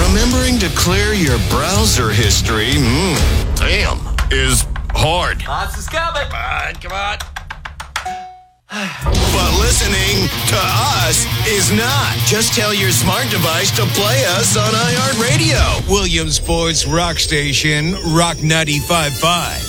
Remembering to clear your browser history, damn, is hard. Lots is coming. Come on. But listening to us is not. Just tell your smart device to play us on iHeartRadio. Williamsport's rock station, Rock 95.5.